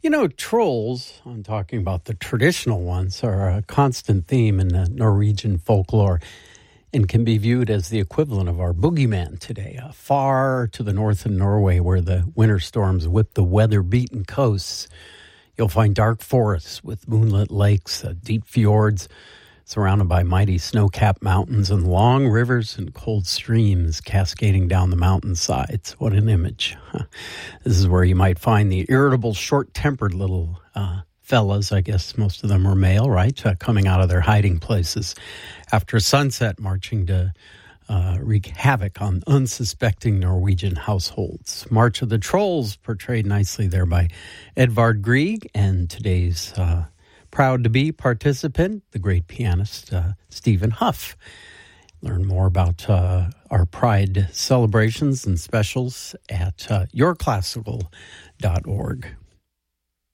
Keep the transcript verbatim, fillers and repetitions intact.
You know, trolls, I'm talking about the traditional ones, are a constant theme in the Norwegian folklore and can be viewed as the equivalent of our boogeyman today. Uh, far to the north of Norway, where the winter storms whip the weather-beaten coasts, you'll find dark forests with moonlit lakes, uh, deep fjords, surrounded by mighty snow-capped mountains and long rivers and cold streams cascading down the mountainsides. What an image. Huh. This is where you might find the irritable, short-tempered little uh, fellas, I guess most of them are male, right, uh, coming out of their hiding places after sunset, marching to uh, wreak havoc on unsuspecting Norwegian households. March of the Trolls, portrayed nicely there by Edvard Grieg, and today's uh, proud to be participant, the great pianist uh, Stephen Huff. Learn more about uh, our Pride celebrations and specials at uh, your classical dot org.